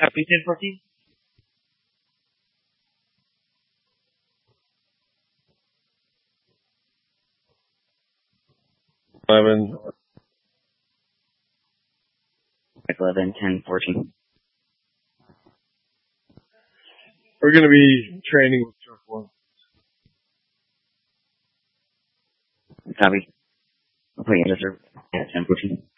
Copy 1014. 11. 11, 10, 14. We're going to be training with truck 1. Copy. I'll put you in reserve at 10, 14.